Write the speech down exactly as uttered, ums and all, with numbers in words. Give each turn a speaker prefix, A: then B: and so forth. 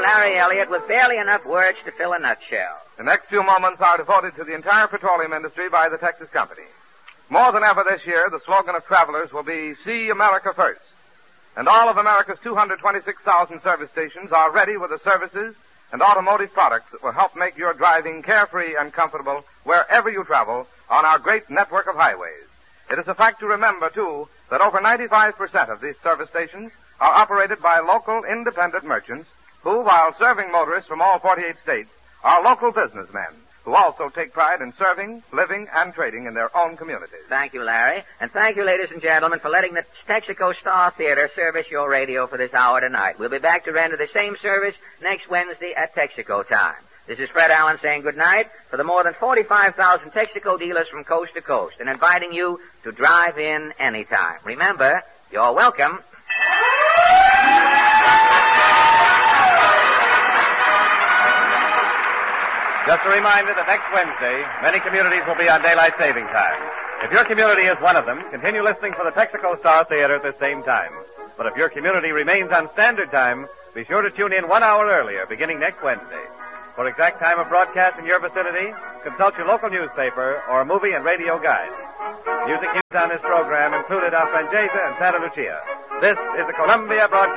A: Larry Elliott with barely enough words to fill a nutshell.
B: The next few moments are devoted to the entire petroleum industry by the Texas Company. More than ever this year, the slogan of travelers will be, See America First. And all of America's two hundred twenty-six thousand service stations are ready with the services and automotive products that will help make your driving carefree and comfortable wherever you travel on our great network of highways. It is a fact to remember, too, that over ninety-five percent of these service stations are operated by local independent merchants who, while serving motorists from all forty-eight states, are local businessmen who also take pride in serving, living, and trading in their own communities.
A: Thank you, Larry. And thank you, ladies and gentlemen, for letting the Texaco Star Theater service your radio for this hour tonight. We'll be back to render the same service next Wednesday at Texaco time. This is Fred Allen saying good night for the more than forty-five thousand Texaco dealers from coast to coast and inviting you to drive in anytime. Remember, you're welcome.
C: Just a reminder that next Wednesday, many communities will be on daylight saving time. If your community is one of them, continue listening for the Texaco Star Theater at the same time. But if your community remains on standard time, be sure to tune in one hour earlier, beginning next Wednesday. For exact time of broadcast in your vicinity, consult your local newspaper or movie and radio guide. Music used on this program included our friend Jason and Santa Lucia. This is the Columbia Broadcast